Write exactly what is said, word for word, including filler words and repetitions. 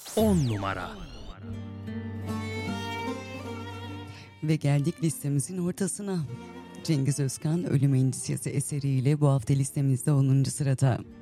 on numara. Ve geldik listemizin ortasına. Cengiz Özkan Ölüm Endişesi eseriyle bu hafta listemizde onuncu sırada.